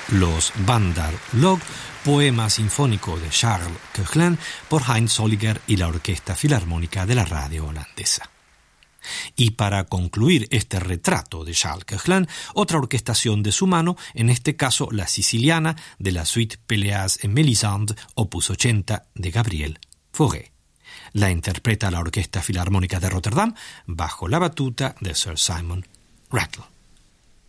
Los Wanderlog, poema sinfónico de Charles Koechlin por Heinz Holliger y la Orquesta Filarmónica de la Radio Holandesa. Y para concluir este retrato de Charles Koechlin, otra orquestación de su mano, en este caso la siciliana de la suite Péléas et Mélisande, opus 80 de Gabriel Fauré. La interpreta la Orquesta Filarmónica de Rotterdam bajo la batuta de Sir Simon Rattle.